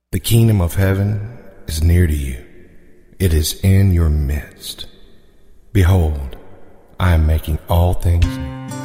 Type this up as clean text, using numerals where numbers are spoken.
The kingdom of heaven is near to you. It is in your midst. Behold, I am making all things new.